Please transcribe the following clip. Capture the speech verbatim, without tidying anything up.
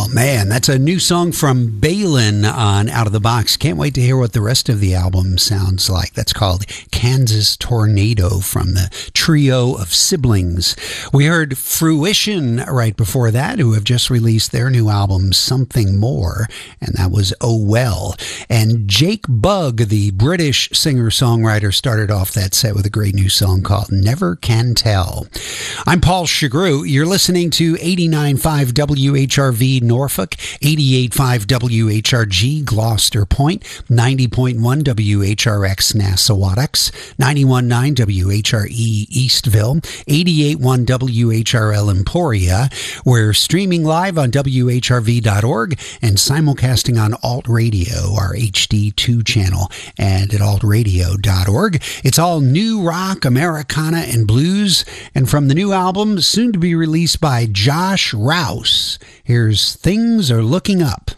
Oh, man, that's a new song from Balin on Out of the Box. Can't wait to hear what the rest of the album sounds like. That's called Kansas Tornado from the trio of siblings. We heard Fruition right before that, who have just released their new album, Something More, and that was Oh Well. And Jake Bugg, the British singer-songwriter, started off that set with a great new song called Never Can Tell. I'm Paul Chagru. You're listening to eighty-nine point five W H R V Norfolk, eighty-eight point five W H R G Gloucester Point, ninety point one W H R X Nassawadox, ninety-one point nine W H R E Eastville, eighty-eight point one W H R L Emporia. We're streaming live on W H R V dot org and simulcasting on Alt Radio, our H D two channel, and at alt radio dot org. It's all new rock, Americana, and blues. And from the new album, soon to be released by Josh Rouse, here's Things Are Looking Up.